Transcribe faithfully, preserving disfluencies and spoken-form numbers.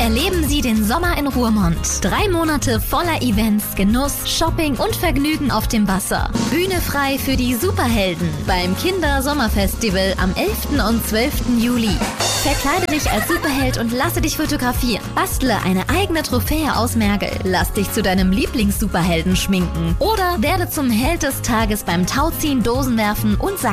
Erleben Sie den Sommer in Ruhrmond. Drei Monate voller Events, Genuss, Shopping und Vergnügen auf dem Wasser. Bühne frei für die Superhelden beim Kinder-Sommerfestival am elften und zwölften Juli. Verkleide dich als Superheld und lasse dich fotografieren. Bastle eine eigene Trophäe aus Mergel. Lass dich zu deinem Lieblings-Superhelden schminken. Oder werde zum Held des Tages beim Tauziehen, Dosenwerfen und Sack